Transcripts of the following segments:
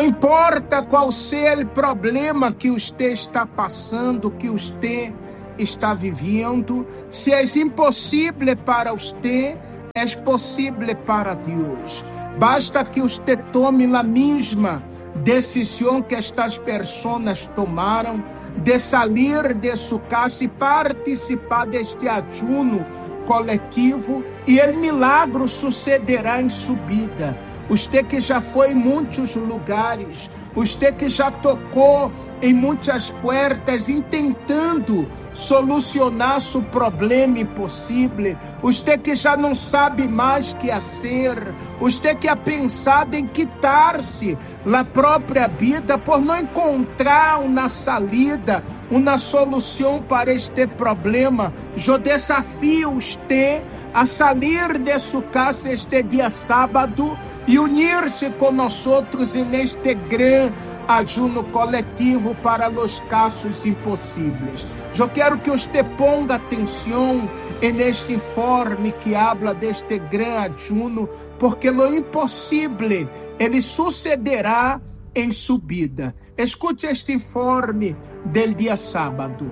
importa qual seja o problema que você está passando, que você está vivendo, se é impossível para você, é possível para Deus. Basta que você tome a mesma decisão que estas pessoas tomaram de sair de sua casa e participar deste ayuno coletivo, e o milagre sucederá em sua vida. Você que já foi em muitos lugares, você que já tocou em muitas portas, tentando solucionar seu problema impossível, você que já não sabe mais o que fazer, você que ha pensado em quitar-se da própria vida por não encontrar uma saída, uma solução para este problema, eu desafio você a sair de sua casa este dia sábado e unir-se com nós neste grande ayuno coletivo para os casos impossíveis. Eu quero que você ponga atenção neste informe que habla deste grande ayuno, porque lo impossível ele sucederá em sua vida. Escute este informe del día sábado.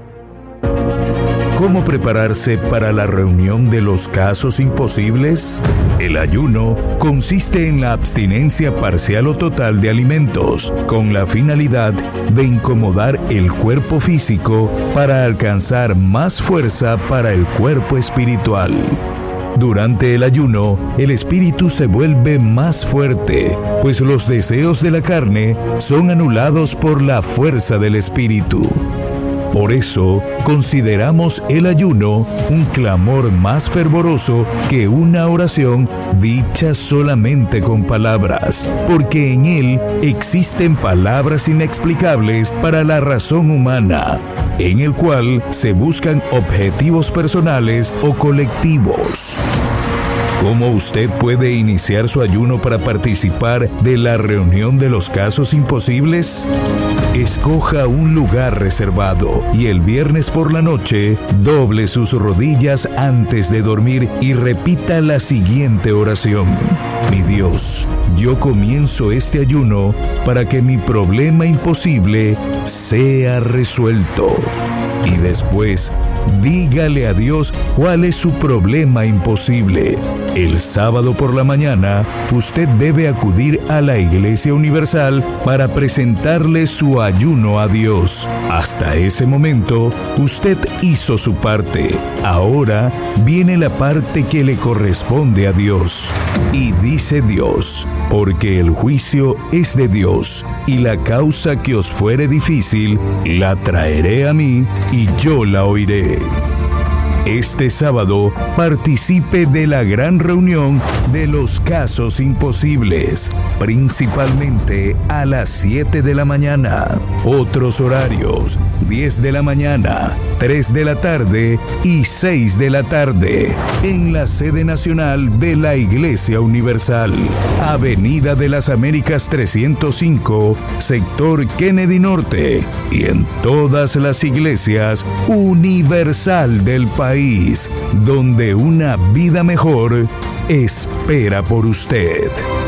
¿Cómo prepararse para la reunión de los casos imposibles? El ayuno consiste en la abstinencia parcial o total de alimentos, con la finalidad de incomodar el cuerpo físico para alcanzar más fuerza para el cuerpo espiritual. Durante el ayuno, el espíritu se vuelve más fuerte, pues los deseos de la carne son anulados por la fuerza del espíritu. Por eso, consideramos el ayuno un clamor más fervoroso que una oración dicha solamente con palabras, porque en él existen palabras inexplicables para la razón humana, en el cual se buscan objetivos personales o colectivos. ¿Cómo usted puede iniciar su ayuno para participar de la reunión de los casos imposibles? Escoja un lugar reservado y el viernes por la noche doble sus rodillas antes de dormir y repita la siguiente oración. Mi Dios, yo comienzo este ayuno para que mi problema imposible sea resuelto. Y después, dígale a Dios cuál es su problema imposible. El sábado por la mañana, usted debe acudir a la Iglesia Universal para presentarle su ayuno a Dios. Hasta ese momento, usted hizo su parte. Ahora viene la parte que le corresponde a Dios. Y dice Dios, porque el juicio es de Dios, y la causa que os fuere difícil, la traeré a mí, y yo la oiré. Este sábado participe de la gran reunión de los casos imposibles, principalmente a las 7 de la mañana. Otros horarios: 10 de la mañana, 3 de la tarde y 6 de la tarde, en la sede nacional de la Iglesia Universal, Avenida de las Américas 305, sector Kennedy Norte, y en todas las iglesias universal del país, donde una vida mejor espera por usted.